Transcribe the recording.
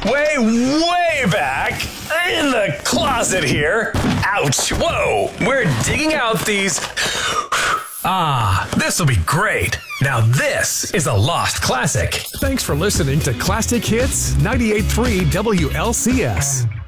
way back in the closet here. Ouch. Whoa. We're digging out these. This will be great. Now this is a lost classic. Thanks for listening to Classic Hits 98.3 WLCS.